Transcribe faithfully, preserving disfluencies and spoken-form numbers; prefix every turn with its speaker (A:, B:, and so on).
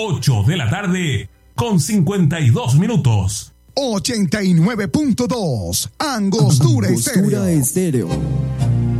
A: ocho de la tarde con cincuenta y dos minutos.
B: ochenta y nueve punto dos Angostura,
C: Angostura
B: Estéreo.
C: Estéreo.